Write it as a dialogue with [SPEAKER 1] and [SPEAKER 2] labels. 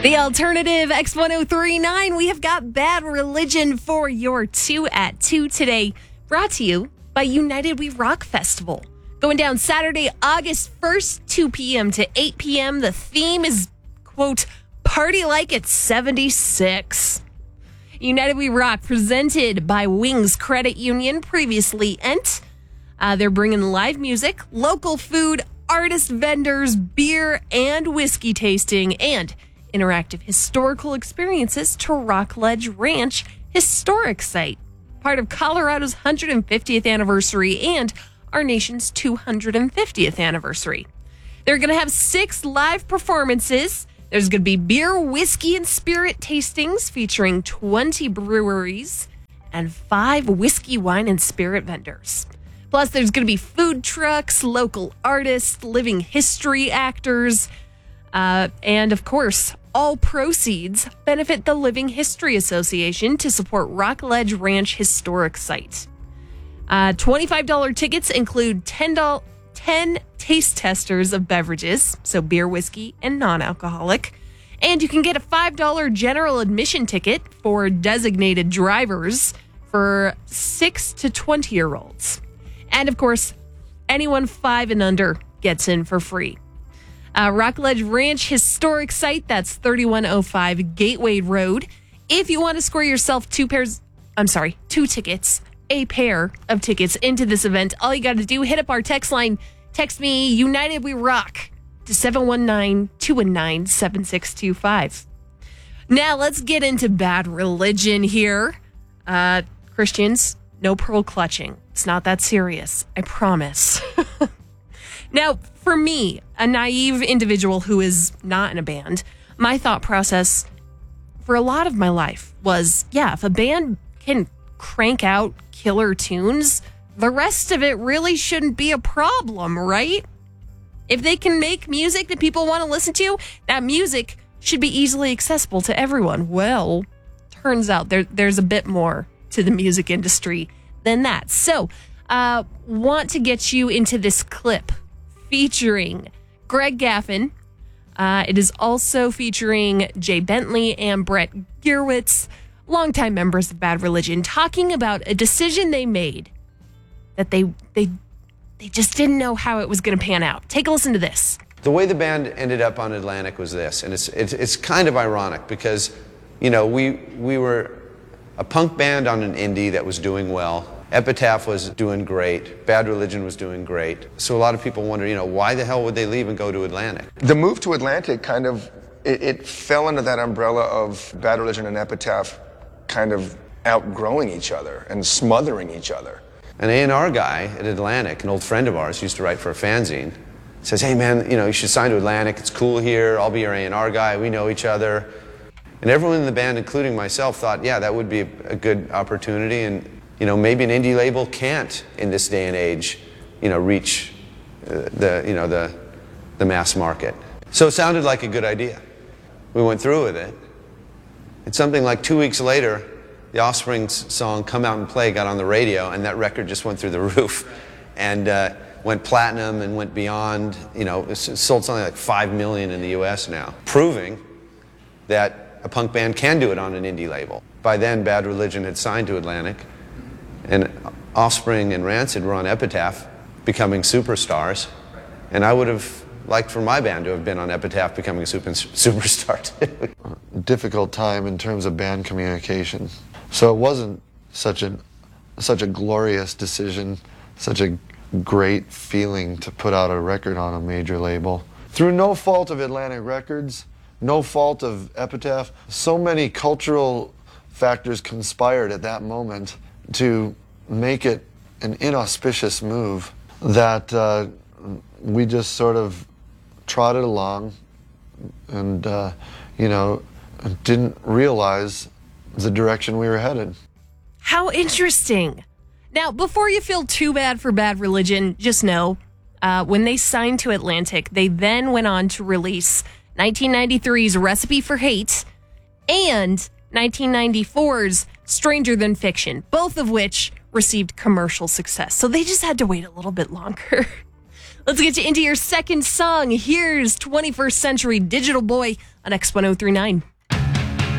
[SPEAKER 1] The Alternative X1039. We have got Bad Religion for your 2 at 2 today. Brought to you by United We Rock Festival. Going down Saturday, August 1st, 2 p.m. to 8 p.m. The theme is, quote, Party Like It's 76. United We Rock, presented by Wings Credit Union, previously Ent. They're bringing live music, local food, artist vendors, beer and whiskey tasting, and interactive historical experiences to Rockledge Ranch Historic Site, part of Colorado's 150th anniversary and our nation's 250th anniversary. They're going to have 6 live performances. There's going to be beer, whiskey, and spirit tastings featuring 20 breweries and 5 whiskey, wine, and spirit vendors. Plus, there's going to be food trucks, local artists, living history actors, and, of course, all proceeds benefit the Living History Association to support Rockledge Ranch Historic Site. $25 tickets include 10 taste testers of beverages, so beer, whiskey, and non-alcoholic. And you can get a $5 general admission ticket for designated drivers for 6 to 20-year-olds. And, of course, anyone 5 and under gets in for free. Rockledge Ranch Historic Site, that's 3105 Gateway Road. If you want to score yourself 2 tickets, a pair of tickets into this event, all you got to do, hit up our text line. Text me United We Rock to 719-219-7625. Now let's get into Bad Religion here. Christians, no pearl clutching. It's not that serious, I promise. Now, for me, a naive individual who is not in a band, my thought process for a lot of my life was, if a band can crank out killer tunes, the rest of it really shouldn't be a problem, right? If they can make music that people want to listen to, that music should be easily accessible to everyone. Well, turns out there's a bit more to the music industry than that. So, want to get you into this clip featuring Greg Gaffin. It is also featuring Jay Bentley and Brett Gurewitz, longtime members of Bad Religion, talking about a decision they made that they just didn't know how it was going to pan out. Take a listen to this.
[SPEAKER 2] The way the band ended up on Atlantic was this, and it's kind of ironic because, we were a punk band on an indie that was doing well. Epitaph was doing great. Bad Religion was doing great. So a lot of people wonder, why the hell would they leave and go to Atlantic?
[SPEAKER 3] The move to Atlantic kind of, it fell under that umbrella of Bad Religion and Epitaph kind of outgrowing each other and smothering each other.
[SPEAKER 2] An A&R guy at Atlantic, an old friend of ours, used to write for a fanzine, says, hey man, you should sign to Atlantic, it's cool here, I'll be your A&R guy, we know each other. And everyone in the band, including myself, thought, that would be a good opportunity, and maybe an indie label can't, in this day and age, reach the mass market. So it sounded like a good idea. We went through with it. And something like 2 weeks later, the Offspring's song "Come Out and Play" got on the radio, and that record just went through the roof, and went platinum and went beyond. It sold something like 5 million in the U.S. now, proving that a punk band can do it on an indie label. By then, Bad Religion had signed to Atlantic, and Offspring and Rancid were on Epitaph, becoming superstars. And I would have liked for my band to have been on Epitaph, becoming a superstar too.
[SPEAKER 4] Difficult time in terms of band communication. So it wasn't such a glorious decision, such a great feeling to put out a record on a major label. Through no fault of Atlantic Records, no fault of Epitaph, so many cultural factors conspired at that moment to make it an inauspicious move that we just sort of trotted along and, didn't realize the direction we were headed.
[SPEAKER 1] How interesting. Now, before you feel too bad for Bad Religion, just know when they signed to Atlantic, they then went on to release 1993's Recipe for Hate and 1994's Stranger Than Fiction, both of which received commercial success. So they just had to wait a little bit longer. Let's get you into your second song. Here's 21st Century Digital Boy on X1039.